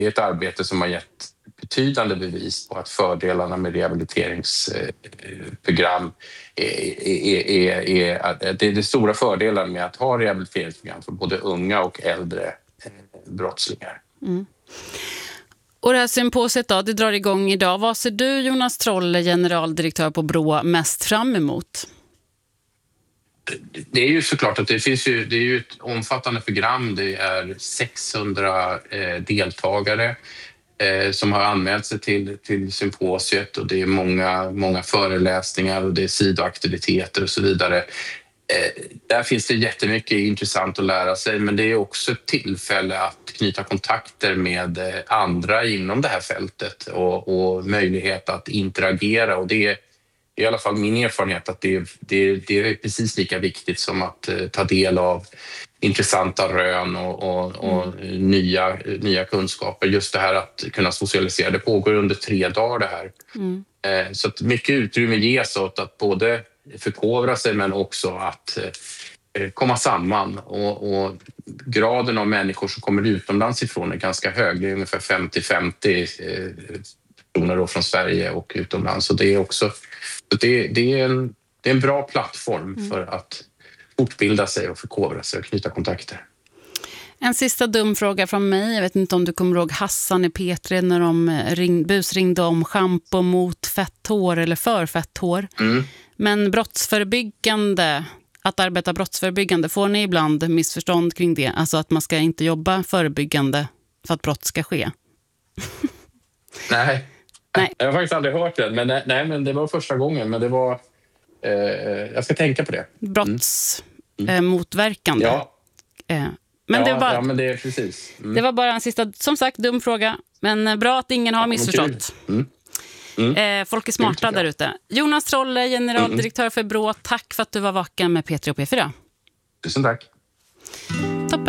är ett arbete som har gett betydande bevis på att fördelarna med rehabiliteringsprogram det är stora fördelar med att ha rehabiliteringsprogram för både unga och äldre brottslingar. Mm. Och det här symposiet då, det drar igång idag. Vad ser du, Jonas Trolle, generaldirektör på BRÅ, mest fram emot? Det är ju såklart att det är ju ett omfattande program. Det är 600 deltagare som har anmält sig till symposiet, och det är många föreläsningar och det är sidoaktiviteter och så vidare. Där finns det jättemycket intressant att lära sig, men det är också ett tillfälle att knyta kontakter med andra inom det här fältet och möjlighet att interagera, och det är i alla fall min erfarenhet att det är precis lika viktigt som att ta del av intressanta rön och nya kunskaper. Just det här att kunna socialisera, det pågår under 3 dagar det här. Så att mycket utrymme ges åt att både förkovra sig men också att komma samman, och graden av människor som kommer utomlands ifrån är ganska hög. Det är ungefär 50-50 personer då från Sverige och utomlands, och det är också det är en bra plattform för att fortbilda sig och förkovra sig och knyta kontakter. En sista dum fråga från mig. Jag vet inte om du kommer ihåg Hassan i P3 när de busringde om shampoo mot fett hår eller för fett hår. Men brottsförebyggande, att arbeta brottsförebyggande, får ni ibland missförstånd kring det? Alltså att man ska inte jobba förebyggande för att brott ska ske? Nej. Jag har faktiskt aldrig hört det, men det var första gången. Men det var, jag ska tänka på det. Brottsmotverkande. Ja. Men det var, men det är precis. Det var bara en sista, som sagt, dum fråga. Men bra att ingen har missförstått. Folk är smarta där ute. Jonas Trolle, generaldirektör för BRÅ. Tack för att du var vaken med P3 och P4. Tusen tack.